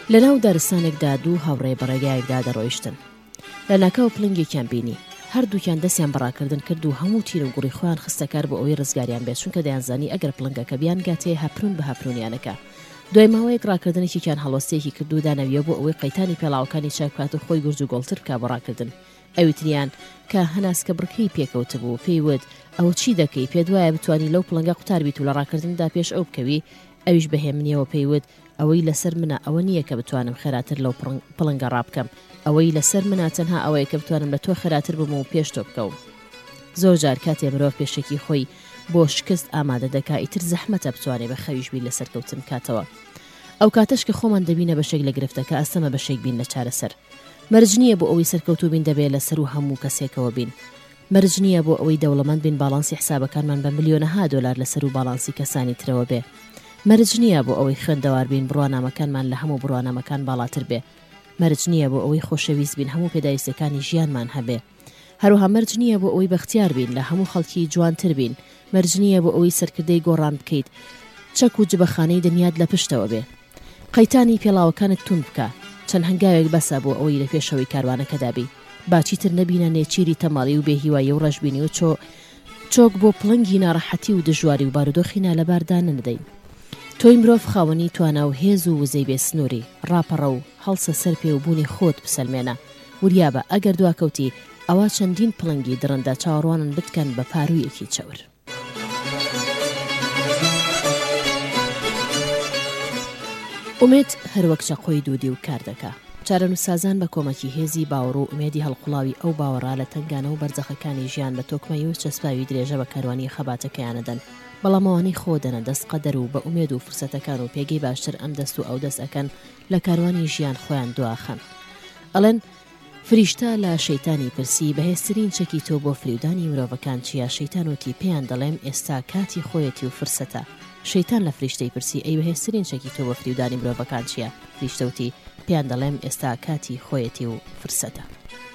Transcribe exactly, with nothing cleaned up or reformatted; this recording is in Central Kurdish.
لەناو دارستانێکدا دوو هاوڕێ بە ڕێگایەکدا دەڕۆیشتن. لە ناکاو پڵنگێکیان بینی، هەردووکیان دەستیان بەڕاکردن کرد و هەموو تیر و گوڕی خۆیان خستەکار بۆ ئەوەی ڕزگاریان بێت، چونکە دەیانزانی ئەگەر پڵنگەکە بیان گاتێ هەپرون بە هەپرونیانەکە. دوای ماوەیەک ڕاکردنێکیان هەڵوەستەیەکی کرد و دانەویە بۆ ئەوەی قەیتانی پێڵاوەکانی چاک بکات و خۆی گورج و گۆڵتر بکا بە ڕاکردن. ئەویتریان کە هەناسکە بڕکەی پێکەوت بوو پێی وت ئەوە چی دەکەی؟ پێ دوایە بتوانی لەو پڵنگە قوتار بیت و لە ڕاکردندا پێش ئەو بکەوی؟ ئەویش بەهێمنیەوە پێی وت ئەوەی لەسەر منە ئەوە نییە کە بتوانم خێراتر لەو پڵنگە ڕابکەم، ئەوەی لەسەر منە تەنها ئەوەیە کە بتوانم لە تۆ خێراتر بم و پێش تۆ بکەوم. زۆر جار کاتێ مرۆڤ پێشێکی خۆی بۆ شکست ئامادە دەکا ئیتر زەحمەتە بتوانێت بە خەویش بین لەسەر کەوتن کاتەوە. ئەو کاتەش کە خۆمان دەبینە بەشێک لە گرفتەکە ئەستەمە بەشێک بین لە چارەسەر. مەرج نییە بۆ ئەوەی سەرکەوتوو بین دەبێت لەسەر و هەموو کەسێکەوە بین. مەرج نییە بۆ ئەوەی دەوڵەمەند بین باڵانسی حسابەکانمان بە ملیۆنەها دۆلار لەسەر و باڵانسی کەسانی ترەوە بێ. مەرج نییە بۆ ئەوەی خوێندەوار بین بڕوانامەکانمان لە هەموو بڕوانامەکان باڵاتر بێ. مەرج نییە بۆ ئەوەی خۆشەویست بین هەموو پێداویستەکانی ژیانمان هەبێ. هەروها مەرج نییە بۆ ئەوەی بەختیار بین لە هەموو خەڵکی جوانتر بین. مەرج نییە بۆ ئەوەی سەرکردەی گۆڕان بکەیت چەک و جبەخانەی دنیات لە پشتەوە بێ. قەیتانی پێڵاوەکانت تون بکە، چەند هەنگاوێک بەسە بۆ ئەوەی لە پێشەوەی کاروانەکەدا بی. باچیتر نەبینە نێچیری تەماڵی و بێهیوایی و ڕەشبینی و چۆ چۆک بۆ پڵنگی ناڕەحەتی و دژواری و بارودۆخینا لەباردا نەدەین. تۆی مرۆڤ خاوەنی توانە و هێز و وزەی بێ سنووری، ڕاپەڕە و هەڵسە سەر پێ و بوونی خۆت بسەلمێنە. وریابە ئەگەر دواکەوتی ئەوە چەندین پڵنگی درەندە چاوەڕوانن بتکەن بە پارویەکی چەور. ئومێد هەروەک چەقۆی دوودی و کار دەکا. چارەنووسازان بە کۆمەکی هێزی باوەڕ و ئومێدی هەڵقوڵاوی ئەو باوەڕا لە تنگانە و بەرزەخەکانی ژیان بە تۆکمەی و چەسپاوی درێژە بە کاروانی خەباتەکەیانەدەن. بەڵام ئەوانەی خۆ دەنە دەست قەدەر و بە ئومێد و فرسەتەکان و پێگەی باشتر ئەم دەست و ئەو دەست ئەکەن لە کاروانی ژیان خۆیان دواخەن. ئەڵێن فریشتە لە شەیتانی پرسی بەهێزترین چەکی تۆ بۆ فریودانی مرۆڤەکان چیە؟ شەیتان وتی پێیان دەڵێم ئێستا کاتی خۆیەتی و فرسەتە. شەیتان لە فریشتەی پرسی ئەی بەهێزترین چەکی تۆ بۆ فریودانی مرۆڤەکان چیە؟ فریشتە وتی پێیان دەڵێم ئێستا کاتی خۆیەتی و فرسەتە.